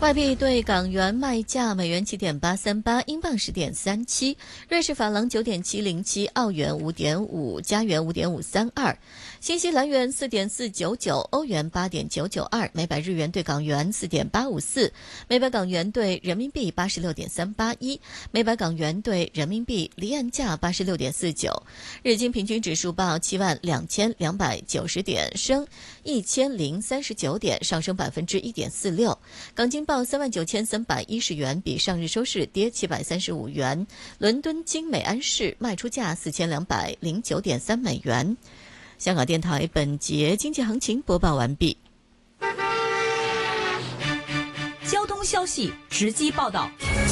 外币对港元卖价：美元7.838，英镑10.37，瑞士法郎9.707，澳元5.5，加元5.532，新西兰元4.499，欧元8.992，每百日元对港元4.854，每百港元对人民币86.381，每百港元对人民币离岸价86.49。日经平均指数报72290点，升1039点，上升1.46%。港金报39310元，比上日收市跌735元。伦敦金美安士卖出价4209.3美元。香港电台本节经济行情播报完毕。 交通消息直击报道。